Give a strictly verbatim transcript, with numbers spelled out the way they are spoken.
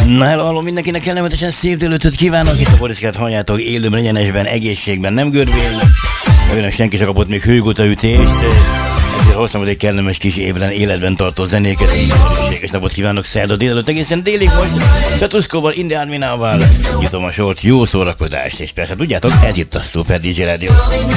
Na hello, hello, mindenkinek kellemetesen szép délőtöt kívánok. Itt a Boriszkát halljátok élőben, egyenesben, egészségben, nem görbén. Önök senki sem kapott még hőgóta ütést. Ezért hoztam egy kellemes kis évben életben tartó zenéket. Szükséges napot kívánok szerda délelőtt egészen délig most. Statuszkóval, Indián Minával. Nyitom a sort, jó szórakozást, és persze tudjátok, ez itt a Super dé dzsé Rádió.